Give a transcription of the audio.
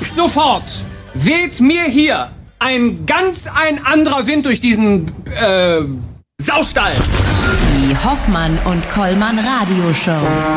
sofort weht mir hier ein anderer Wind durch diesen Saustall. Die Hoffmann und Kollmann Radioshow.